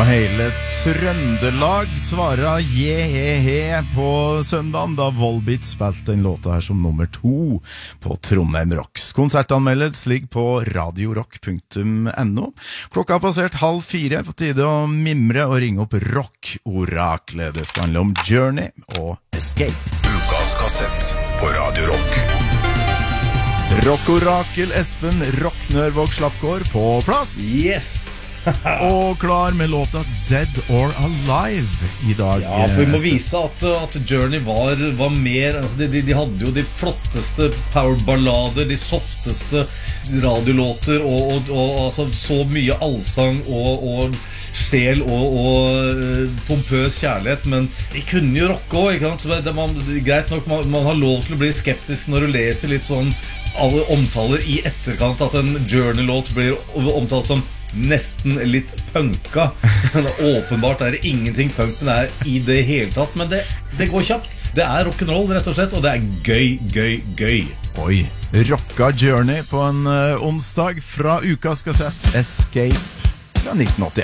Og hele Trøndelag svarer je-he-he på søndagen, da Volbeat spilte den låta her som nummer 2 på Trondheim Rocks. Konsertanmeldet ligger på radiorock.no. Klokka har passert 3:30, på tide å mimre og ringe opp rock-oraklet. Det skal handle om Journey og Escape. Ukas kassett på Radio Rock. Rock-orakel Espen Rocknørvåg Slappgård på plass. Yes! Og klar med låta Dead or Alive i dag. Ja, for vi må vise at Journey var mer, altså de hadde jo de flotteste powerballader, de softeste radiolåter, og altså, så mye allsang og sjel og pompøs kjærlighet, men de kunne jo rocke også, ikke sant? Så greit nok, man har lov til å bli skeptisk når du leser litt sånn alle omtaler i etterkant, at en Journey-låt blir omtalt som nesten litt punka. Åpenbart er det ingenting punk den er i det hele tatt, men det går kjapt. Det er rock'n'roll rett og slett, og det er gøy. Oi, rocka Journey på en onsdag fra ukas kassett Escape fra 1981.